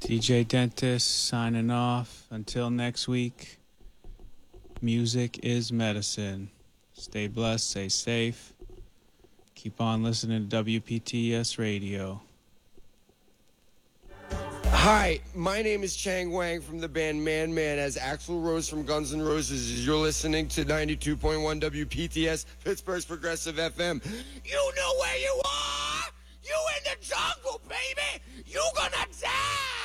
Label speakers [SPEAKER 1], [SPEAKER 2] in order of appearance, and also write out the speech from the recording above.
[SPEAKER 1] DJ Dentist signing off. Until next week, music is medicine. Stay blessed, stay safe. Keep on listening to WPTS Radio.
[SPEAKER 2] Hi, my name is Chang Wang from the band Man Man as Axl Rose from Guns N' Roses. You're listening to 92.1 WPTS, Pittsburgh's Progressive FM. You know where you are! You in the jungle, baby! You gonna